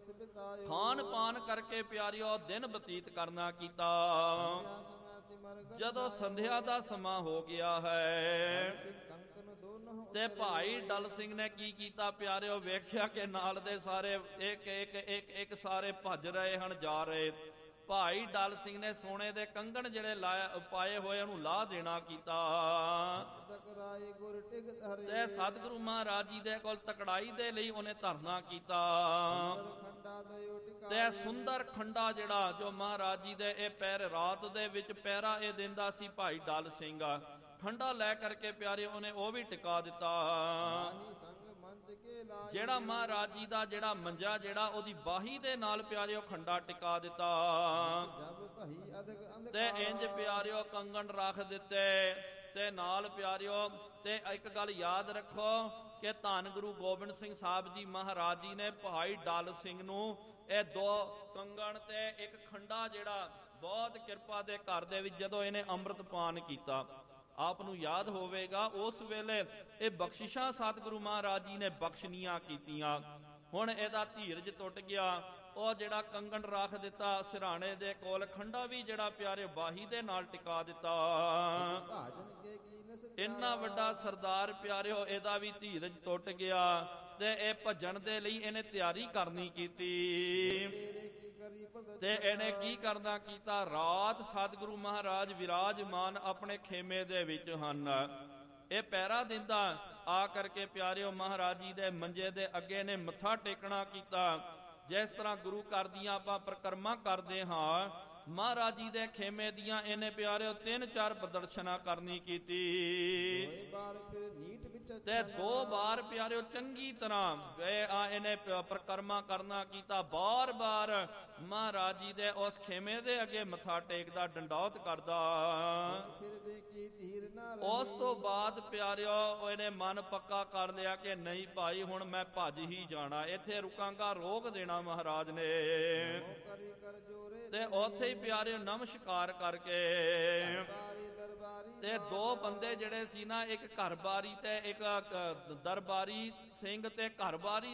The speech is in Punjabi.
ਦਿਵਸ ਬਿਤਾਇਓ। ਖਾਨ ਪਾਨ ਕਰਕੇ ਪਿਆਰਿਓ ਦਿਨ ਬਤੀਤ ਕਰਨਾ ਕੀਤਾ। ਜਦੋਂ ਸੰਧਿਆ ਦਾ ਸਮਾਂ ਹੋ ਗਿਆ ਹੈ ਤੇ ਭਾਈ ਡਲ ਸਿੰਘ ਨੇ ਕੀ ਕੀਤਾ ਪਿਆਰਿਓ, ਵੇਖਿਆ ਕਿ ਨਾਲ ਦੇ ਸਾਰੇ ਇੱਕ ਸਾਰੇ ਭੱਜ ਰਹੇ ਹਨ, ਜਾ ਰਹੇ। ਭਾਈ ਡਲ ਸਿੰਘ ਨੇ ਸੋਨੇ ਦੇ ਕੰਗਣ ਜਿਹੜੇ ਪਾਏ ਹੋਏ ਉਹਨੂੰ ਲਾਹ ਦੇਣਾ ਕੀਤਾ ਤੇ ਸਤਿਗੁਰੂ ਮਹਾਰਾਜ ਜੀ ਦੇ ਕੋਲ ਤਕੜਾਈ ਦੇ ਲਈ ਉਹਨੇ ਧਰਨਾ ਕੀਤਾ ਤੇ ਸੁੰਦਰ ਖੰਡਾ ਜਿਹੜਾ ਜੋ ਮਹਾਰਾਜ ਜੀ ਦੇ ਇਹ ਪੈਰ ਰਾਤ ਦੇ ਵਿੱਚ ਪਹਿਰਾ ਇਹ ਦਿੰਦਾ ਸੀ ਭਾਈ ਡਲ ਸਿੰਘ, ਖੰਡਾ ਲੈ ਕਰਕੇ ਪਿਆਰੇ ਉਹਨੇ ਉਹ ਵੀ ਟਿਕਾ ਦਿੱਤਾ। ਜਿਹੜਾ ਮਹਾਰਾਜ ਜੀ ਦਾ ਜਿਹੜਾ ਮੰਜਾ ਜਿਹੜਾ ਉਹਦੀ ਬਾਹੀ ਦੇ ਨਾਲ ਪਿਆਰਿਓ ਖੰਡਾ ਟਿਕਾ ਦਿੱਤਾ ਤੇ ਇੰਜ ਪਿਆਰਿਓ ਕੰਗਣ ਰੱਖ ਦਿੱਤੇ ਤੇ ਨਾਲ ਪਿਆਰਿਓ। ਤੇ ਇੱਕ ਗੱਲ ਯਾਦ ਰੱਖੋ ਕਿ ਧੰਨ ਗੁਰੂ ਗੋਬਿੰਦ ਸਿੰਘ ਸਾਹਿਬ ਜੀ ਮਹਾਰਾਜ ਜੀ ਨੇ ਭਾਈ ਡਲ ਸਿੰਘ ਨੂੰ ਇਹ 2 ਕੰਗਣ ਤੇ ਇੱਕ ਖੰਡਾ ਜਿਹੜਾ ਬਹੁਤ ਕਿਰਪਾ ਦੇ ਘਰ ਦੇ ਵਿੱਚ ਜਦੋਂ ਇਹਨੇ ਅੰਮ੍ਰਿਤ ਪਾਨ ਕੀਤਾ, ਆਪ ਨੂੰ ਯਾਦ ਹੋਵੇਗਾ ਉਸ ਵੇਲੇ ਇਹ ਬਖਸ਼ਿਸ਼ਾਂ ਸਤਿਗੁਰੂ ਮਹਾਰਾਜ ਜੀ ਨੇ ਬਖਸ਼ਨੀਆਂ ਕੀਤੀਆਂ। ਹੁਣ ਇਹਦਾ ਧੀਰਜ ਟੁੱਟ ਗਿਆ, ਉਹ ਜਿਹੜਾ ਕੰਗਣ ਰੱਖ ਦਿੱਤਾ ਸਿਰਾਣੇ ਦੇ ਕੋਲ, ਖੰਡਾ ਵੀ ਜਿਹੜਾ ਪਿਆਰੇ ਬਾਹੀ ਦੇ ਨਾਲ ਟਿਕਾ ਦਿੱਤਾ। ਇੰਨਾ ਵੱਡਾ ਸਰਦਾਰ ਪਿਆਰਿਓ ਇਹਦਾ ਵੀ ਧੀਰਜ ਟੁੱਟ ਗਿਆ ਤੇ ਇਹ ਭੱਜਣ ਦੇ ਲਈ ਇਹਨੇ ਤਿਆਰੀ ਕਰਨੀ ਕੀਤੀ ਤੇ ਇਹਨੇ ਕੀ ਕਰਨਾ ਕੀਤਾ, ਰਾਤ ਸਤਿਗੁਰੂ ਮਹਾਰਾਜ ਵਿਰਾਜਮਾਨ ਆਪਣੇ ਖੇਮੇ ਦੇ ਵਿੱਚ ਹਨ, ਇਹ ਪਹਿਰਾ ਦਿੰਦਾ ਆ ਕਰਕੇ ਪਿਆਰਿਓ ਮਹਾਰਾਜ ਜੀ ਦੇ ਮੰਜੇ ਦੇ ਅੱਗੇ ਨੇ ਮੱਥਾ ਟੇਕਣਾ ਕੀਤਾ। ਜਿਸ ਤਰ੍ਹਾਂ ਗੁਰੂ ਘਰ ਦੀਆਂ ਆਪਾਂ ਪ੍ਰਕਰਮਾ ਕਰਦੇ ਹਾਂ, ਮਹਾਰਾਜ ਜੀ ਦੇ ਖੇਮੇ ਦੀਆਂ ਇਹਨੇ ਪਿਆਰਿਓ 3-4 ਪ੍ਰਦਰਸ਼ਨਾਂ ਕਰਨੀ ਕੀਤੀ ਤੇ 2 ਵਾਰ ਪਿਆਰਿਓ ਚੰਗੀ ਤਰ੍ਹਾਂ ਇਹਨੇ ਪ੍ਰਕਰਮਾ ਕਰਨਾ ਕੀਤਾ। ਬਾਰ-ਬਾਰ ਮਹਾਰਾਜ ਜੀ ਦੇ ਉਸ ਖੇਮੇ ਦੇ ਅੱਗੇ ਮੱਥਾ ਟੇਕਦਾ, ਡੰਡੌਤ ਕਰਦਾ। ਉਸ ਤੋਂ ਬਾਅਦ ਪਿਆਰਿਓ ਇਹਨੇ ਮਨ ਪੱਕਾ ਕਰ ਲਿਆ ਕਿ ਨਹੀਂ ਭਾਈ ਹੁਣ ਮੈਂ ਭੱਜ ਹੀ ਜਾਣਾ, ਇੱਥੇ ਰੁਕਾਂਗਾ, ਰੋਕ ਦੇਣਾ ਮਹਾਰਾਜ ਨੇ। ਤੇ ਉੱਥੇ ਪਿਆਰੇ ਨਮਸਕਾਰ ਕਰਕੇ ਤੇ 2 ਬੰਦੇ ਜਿਹੜੇ ਸੀ ਨਾ, ਇੱਕ ਘਰਬਾਰੀ ਤੇ ਇੱਕ ਦਰਬਾਰੀ ਸਿੰਘ ਤੇ ਘਰਬਾਰੀ